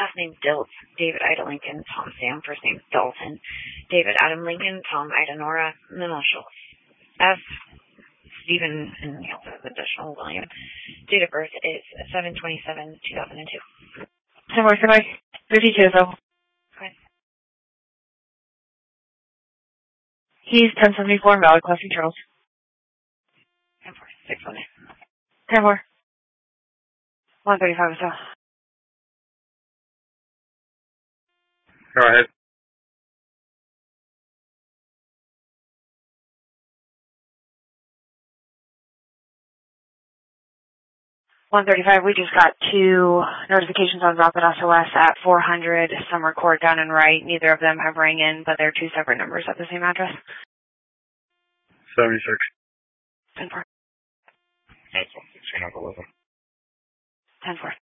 last name Diltz, David Ida Lincoln, Tom Sam, first name Dalton, David Adam Lincoln, Tom Ida Nora, Minimal Schultz, F. Stephen and Neil, additional William. Date of birth is 7/27/2002. Somewhere, 52, though. Okay. He's 1074 in Valley Crossing, Charles. 10-4, 618. 10-4. 135 as well. Go ahead. We just got 2 notifications on Rapid SOS at 400 Summer Court down and right. Neither of them have rang in, but they're 2 separate numbers at the same address. 76. 10-4. That's 116, 11. 10-4.